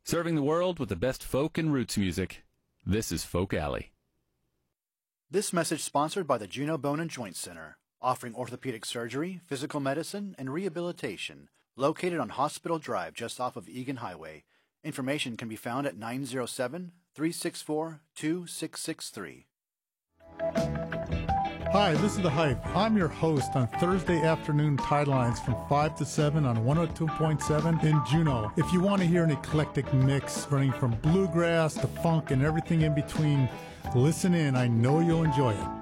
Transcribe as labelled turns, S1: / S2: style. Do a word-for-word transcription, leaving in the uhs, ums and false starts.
S1: Serving the world with the best folk and roots music. This is Folk Alley.
S2: This message sponsored by the Juneau Bone and Joint Center, offering orthopedic surgery, physical medicine, and rehabilitation, located on Hospital Drive just off of Egan Highway. Information can be found at nine oh seven, three six four, two six six three.
S3: Hi, this is The Hype. I'm your host on Thursday afternoon Tidelines from five to seven on one oh two point seven in Juneau. If you want to hear an eclectic mix running from bluegrass to funk and everything in between, listen in. I know you'll enjoy it.